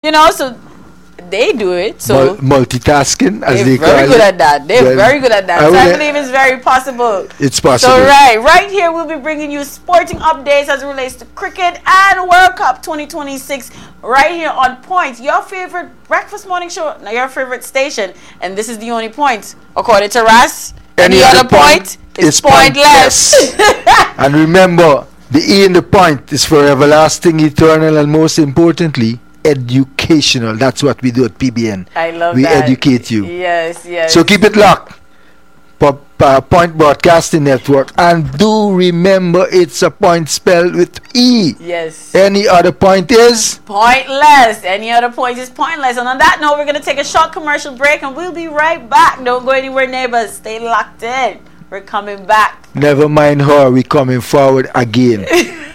So they do it. So multitasking, as they call it. They're very good at that. They're very good at that. So I believe it's very possible. It's possible. So right here we'll be bringing you sporting updates as it relates to cricket and World Cup 2026 right here on Point, your favorite breakfast morning show, your favorite station. And this is the only point, according to Ras. Any other point is pointless. And remember, the E in the point is for everlasting, eternal, and most importantly, educational. That's what we do at PBN. I love we that. We educate you. Yes. So keep it locked. Point Broadcasting Network. And do remember, it's a point spelled with E. Yes. Any other point is? Pointless. Any other point is pointless. And on that note, we're going to take a short commercial break and we'll be right back. Don't go anywhere, neighbors. Stay locked in. We're coming back. Never mind her. We're coming forward again.